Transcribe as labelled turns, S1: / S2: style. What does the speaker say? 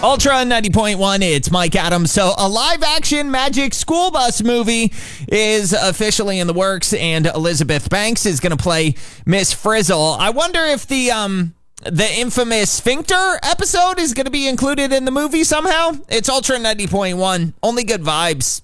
S1: Ultra 90.1, it's Mike Adams. So a live-action Magic School Bus movie is officially in the works, and Elizabeth Banks is going to play Miss Frizzle. I wonder if the infamous Sphincter episode is going to be included in the movie somehow. It's Ultra 90.1. Only good vibes.